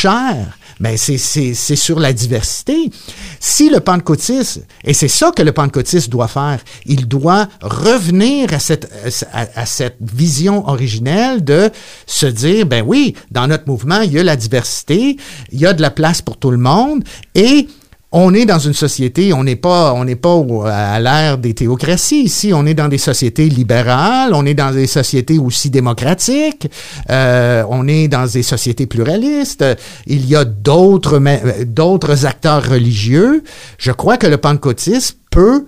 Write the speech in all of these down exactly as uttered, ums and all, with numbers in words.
cher, ben c'est, c'est, c'est sur la diversité. Si le pentecôtiste, et c'est ça que le pentecôtiste doit faire, il doit revenir à cette, à, à cette vision originelle de se dire, ben oui, dans notre mouvement, il y a la diversité, il y a de la place pour tout le monde, et on est dans une société, on n'est pas, on n'est pas au, à l'ère des théocraties ici. On est dans des sociétés libérales, on est dans des sociétés aussi démocratiques, euh, on est dans des sociétés pluralistes. Il y a d'autres, d'autres acteurs religieux. Je crois que le pentecôtisme peut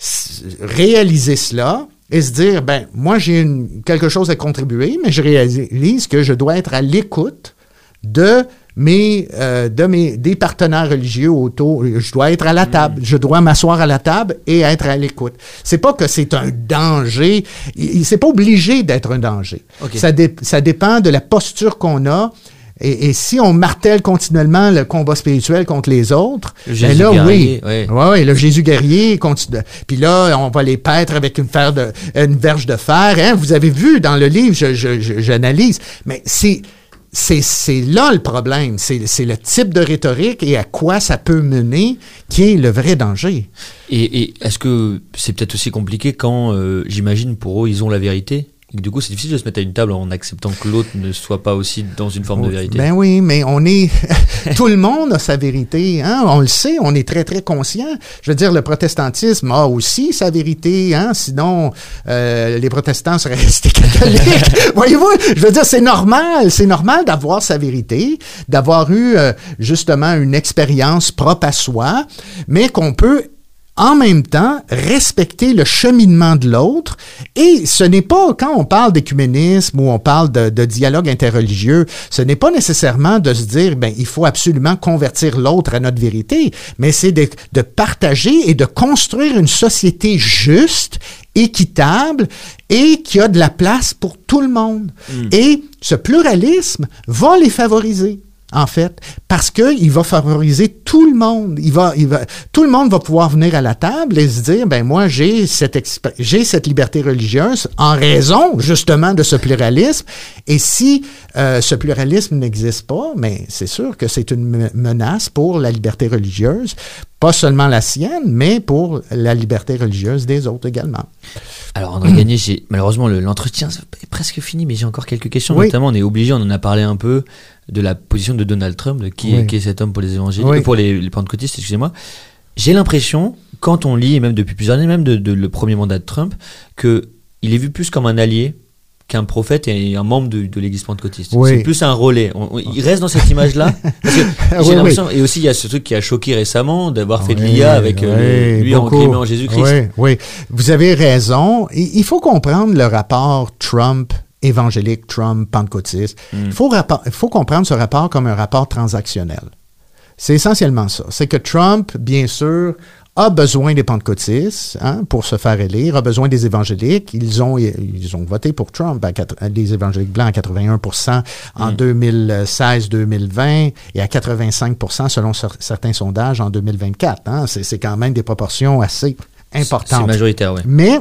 réaliser cela et se dire, ben moi j'ai une, quelque chose à contribuer, mais je réalise que je dois être à l'écoute de Mais euh, de mes des partenaires religieux autour, je dois être à la table, mmh. je dois m'asseoir à la table et être à l'écoute. C'est pas que c'est un danger, il, c'est pas obligé d'être un danger. Okay. Ça, dé, ça dépend de la posture qu'on a. Et, et si on martèle continuellement le combat spirituel contre les autres, le Jésus ben là, guerrier, oui, oui, ouais, le Jésus guerrier continue. Puis là, on va les paître avec une, fer de, une verge de fer. Hein? Vous avez vu dans le livre, je, je, je, j'analyse, mais c'est C'est, c'est là le problème, c'est, c'est le type de rhétorique et à quoi ça peut mener qui est le vrai danger. Et, et est-ce que c'est peut-être aussi compliqué quand, euh, j'imagine, pour eux, ils ont la vérité? Du coup, c'est difficile de se mettre à une table en acceptant que l'autre ne soit pas aussi dans une forme oh, de vérité. Ben oui, mais on est... Tout le monde a sa vérité, hein? On le sait, on est très, très conscient. Je veux dire, le protestantisme a aussi sa vérité, hein? Sinon, euh, les protestants seraient restés catholiques. Voyez-vous? Je veux dire, c'est normal. C'est normal d'avoir sa vérité, d'avoir eu, euh, justement, une expérience propre à soi, mais qu'on peut en même temps, respecter le cheminement de l'autre. Et ce n'est pas, quand on parle d'écuménisme ou on parle de, de dialogue interreligieux, ce n'est pas nécessairement de se dire, ben, il faut absolument convertir l'autre à notre vérité, mais c'est de, de partager et de construire une société juste, équitable et qui a de la place pour tout le monde. Mm. Et ce pluralisme va les favoriser. En fait, parce que il va favoriser tout le monde. Il va, il va, tout le monde va pouvoir venir à la table et se dire, ben moi j'ai cette exp- j'ai cette liberté religieuse en raison justement de ce pluralisme. Et si euh, ce pluralisme n'existe pas, mais c'est sûr que c'est une me- menace pour la liberté religieuse, pas seulement la sienne, mais pour la liberté religieuse des autres également. Alors André Gagné, j'ai malheureusement le, l'entretien est presque fini, mais j'ai encore quelques questions. Oui. Notamment, on est obligé, on en a parlé un peu de la position de Donald Trump, de qui, oui. qui est cet homme pour les évangéliques, oui. pour les, les pentecôtistes, excusez-moi. J'ai l'impression, quand on lit, et même depuis plusieurs années, même de, de le premier mandat de Trump, que il est vu plus comme un allié qu'un prophète et un membre de, de l'église pentecôtiste. Oui. C'est plus un relais. On, on, il reste dans cette image-là. Parce que j'ai oui, l'impression, oui. Et aussi il y a ce truc qui a choqué récemment d'avoir fait oui, de l'I A avec oui, euh, lui beaucoup. En en Jésus-Christ. Oui, oui. Vous avez raison. Il faut comprendre le rapport Trump évangélique, Trump pentecôtiste. Mm. Il faut, rapport, il faut comprendre ce rapport comme un rapport transactionnel. C'est essentiellement ça. C'est que Trump, bien sûr, a besoin des pentecôtistes hein, pour se faire élire, a besoin des évangéliques. Ils ont, ils ont voté pour Trump, à, les évangéliques blancs à quatre-vingt-un pour cent en mm. deux mille seize deux mille vingt et à quatre-vingt-cinq pour cent selon cer- certains sondages en deux mille vingt-quatre. Hein. C'est, c'est quand même des proportions assez importantes. C'est majoritaire, oui. Mais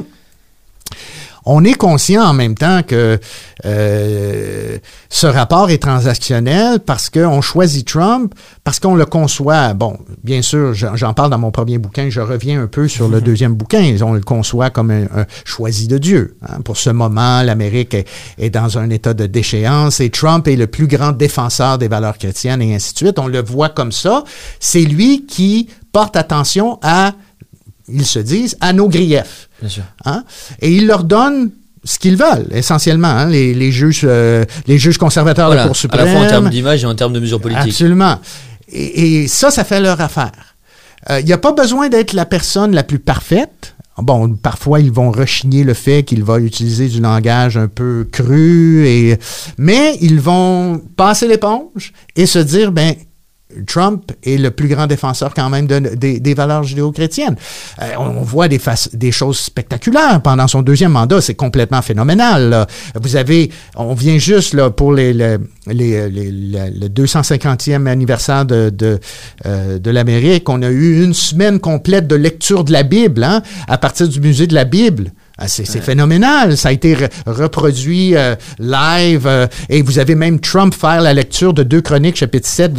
on est conscient en même temps que euh, ce rapport est transactionnel parce qu'on choisit Trump, parce qu'on le conçoit. Bon, bien sûr, j'en parle dans mon premier bouquin, je reviens un peu sur le deuxième bouquin. On le conçoit comme un, un choisi de Dieu. Hein. Pour ce moment, l'Amérique est, est dans un état de déchéance et Trump est le plus grand défenseur des valeurs chrétiennes et ainsi de suite. On le voit comme ça. C'est lui qui porte attention à, ils se disent, à nos griefs. Bien sûr. Hein? Et il leur donne ce qu'ils veulent, essentiellement, hein, les, les juges euh, les juges conservateurs voilà, de la Cour suprême. À la fois en termes d'image et en termes de mesures politiques. Absolument. Et, et ça, ça fait leur affaire. Il euh, n'y a pas besoin d'être la personne la plus parfaite. Bon, parfois, ils vont rechigner le fait qu'il va utiliser du langage un peu cru, et, mais ils vont passer l'éponge et se dire, ben, Trump est le plus grand défenseur quand même de, de, des valeurs judéo-chrétiennes. Euh, on voit des, fa- des choses spectaculaires pendant son deuxième mandat. C'est complètement phénoménal. Là. Vous avez, on vient juste là pour les, les, les, les, les, le deux cent cinquantième anniversaire de, de, euh, de l'Amérique. On a eu une semaine complète de lecture de la Bible hein, à partir du musée de la Bible. C'est, c'est phénoménal. Ça a été re- reproduit euh, live. Euh, et vous avez même Trump faire la lecture de deux Chroniques, chapitre sept,